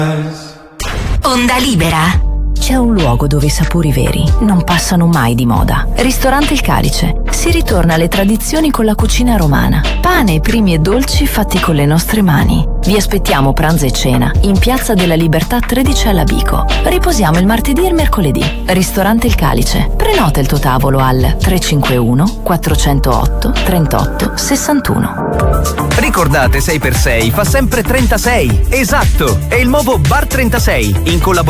Onda Libera. C'è un luogo dove i sapori veri non passano mai di moda. Ristorante Il Calice. Si ritorna alle tradizioni con la cucina romana. Pane, primi e dolci fatti con le nostre mani. Vi aspettiamo pranzo e cena in Piazza della Libertà 13 alla Bico. Riposiamo il martedì e il mercoledì. Ristorante Il Calice. Prenota il tuo tavolo al 351 408 38 61. Ricordate, 6x6 fa sempre 36. Esatto, è il nuovo Bar 36 in collaborazione